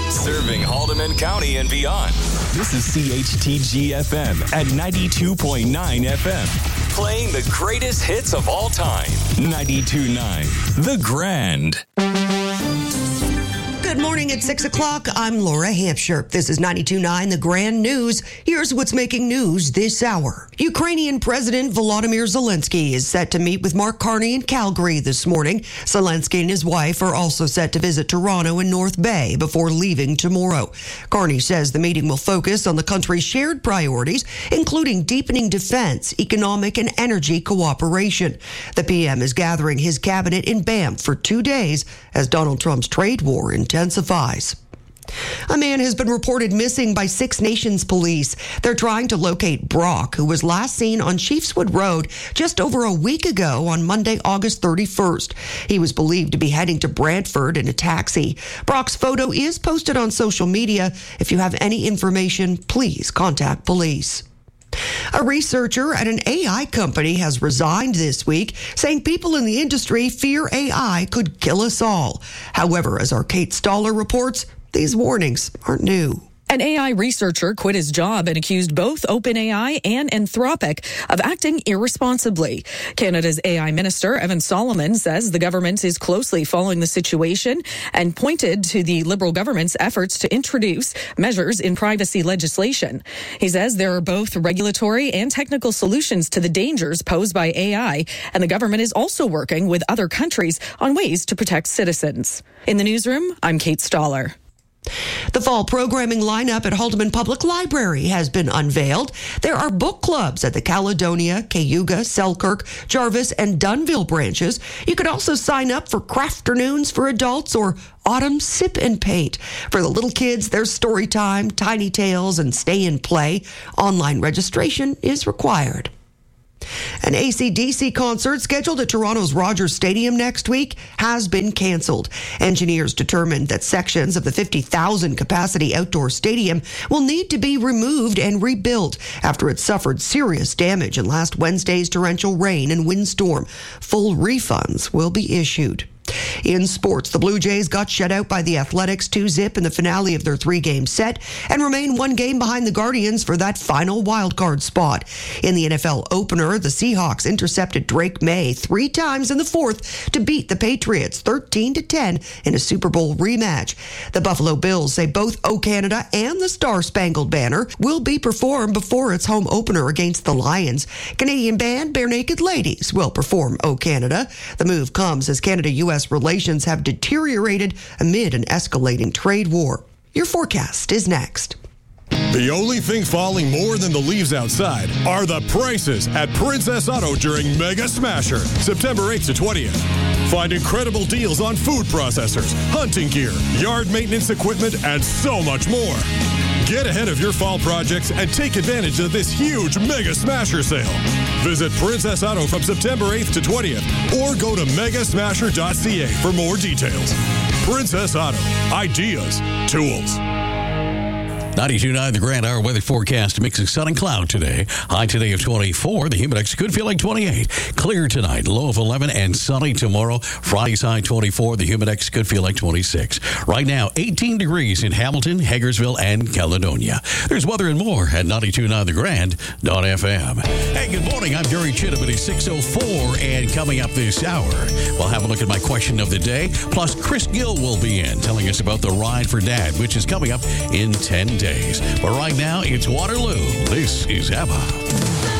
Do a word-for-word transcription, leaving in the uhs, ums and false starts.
Serving Haldeman County and beyond. This is C H T G F M at ninety-two point nine F M. Playing the greatest hits of all time. ninety-two point nine The Grand. Good morning at six o'clock. I'm Laura Hampshire. This is ninety-two point nine The Grand News. Here's what's making news this hour. Ukrainian President Volodymyr Zelensky is set to meet with Mark Carney in Calgary this morning. Zelensky and his wife are also set to visit Toronto and North Bay before leaving tomorrow. Carney says the meeting will focus on the country's shared priorities, including deepening defense, economic, and energy cooperation. The P M is gathering his cabinet in Banff for two days as Donald Trump's trade war intensifies. A man has been reported missing by Six Nations police. They're trying to locate Brock, who was last seen on Chiefswood Road just over a week ago on Monday, August thirty-first. He was believed to be heading to Brantford in a taxi. Brock's photo is posted on social media. If you have any information, please contact police. A researcher at an A I company has resigned this week, saying people in the industry fear A I could kill us all. However, as our Kate Stoller reports, these warnings aren't new. An A I researcher quit his job and accused both OpenAI and Anthropic of acting irresponsibly. Canada's A I Minister, Evan Solomon, says the government is closely following the situation and pointed to the Liberal government's efforts to introduce measures in privacy legislation. He says there are both regulatory and technical solutions to the dangers posed by A I, and the government is also working with other countries on ways to protect citizens. In the newsroom, I'm Kate Stoller. The fall programming lineup at Haldeman Public Library has been unveiled. There are book clubs at the Caledonia, Cayuga, Selkirk, Jarvis, and Dunnville branches. You could also sign up for crafternoons for adults or autumn sip and paint. For the little kids, there's story time, tiny tales, and stay and play. Online registration is required. An A C D C concert scheduled at Toronto's Rogers Stadium next week has been cancelled. Engineers determined that sections of the fifty thousand capacity outdoor stadium will need to be removed and rebuilt after it suffered serious damage in last Wednesday's torrential rain and windstorm. Full refunds will be issued. In sports, the Blue Jays got shut out by the Athletics two zip in the finale of their three-game set and remain one game behind the Guardians for that final wildcard spot. In the N F L opener, the Seahawks intercepted Drake May three times in the fourth to beat the Patriots thirteen to ten in a Super Bowl rematch. The Buffalo Bills say both O Canada and the Star-Spangled Banner will be performed before its home opener against the Lions. Canadian band Bare Naked Ladies will perform O Canada. The move comes as Canada-U S relations have deteriorated amid an escalating trade war. Your forecast is next. The only thing falling more than the leaves outside are the prices at Princess Auto during Mega Smasher, September eighth to twentieth. Find incredible deals on food processors, hunting gear, yard maintenance equipment, and so much more. Get ahead of your fall projects and take advantage of this huge Mega Smasher sale. Visit Princess Auto from September eighth to twentieth or go to mega smasher dot c a for more details. Princess Auto. Ideas. Tools. ninety-two point nine The Grand Hour weather forecast. Mix of sun and cloud today. High today of twenty-four. The humidex could feel like twenty-eight. Clear tonight. Low of eleven and sunny tomorrow. Friday's high twenty-four. The humidex could feel like twenty-six. Right now, eighteen degrees in Hamilton, Hagersville, and Caledonia. There's weather and more at ninety-two point nine The Grand dot f m. Hey, good morning. I'm Gary Chittum. It is six oh four, and coming up this hour, we'll have a look at my question of the day. Plus, Chris Gill will be in telling us about the Ride for Dad, which is coming up in ten days. But right now, it's Waterloo. This is ABBA.